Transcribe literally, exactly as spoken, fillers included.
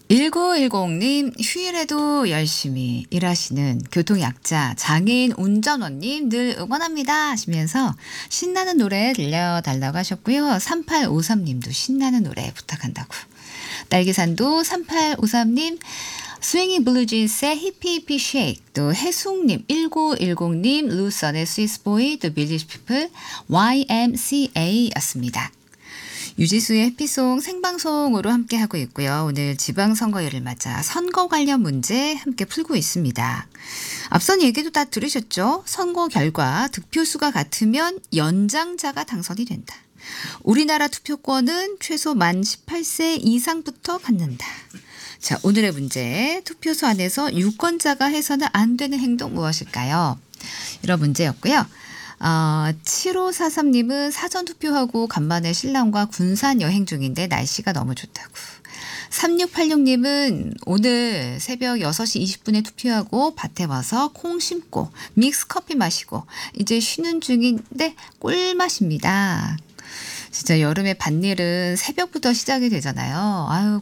일구일공님 휴일에도 열심히 일하시는 교통약자 장애인 운전원님 늘 응원합니다 하시면서 신나는 노래 들려달라고 하셨고요. 삼팔오삼님도 신나는 노래 부탁한다고. 딸기산도 삼팔오삼님 스윙잉 블루진스의 히피 히피 쉐이크, 또 해숙님, 일구일공님 루선의 스위스보이, 또 빌리지 피플 와이엠씨에이였습니다. 유지수의 해피송 생방송으로 함께하고 있고요. 오늘 지방선거일을 맞아 선거 관련 문제 함께 풀고 있습니다. 앞선 얘기도 다 들으셨죠? 선거 결과 득표수가 같으면 연장자가 당선이 된다. 우리나라 투표권은 최소 만 열여덟 세 이상부터 갖는다. 자, 오늘의 문제. 투표소 안에서 유권자가 해서는 안 되는 행동 무엇일까요? 이런 문제였고요. 어, 칠오사삼님은 사전투표하고 간만에 신랑과 군산 여행 중인데 날씨가 너무 좋다고. 삼육팔육님은 오늘 새벽 여섯 시 이십 분에 투표하고 밭에 와서 콩 심고 믹스커피 마시고 이제 쉬는 중인데 꿀맛입니다. 진짜 여름에 밭일은 새벽부터 시작이 되잖아요. 아유,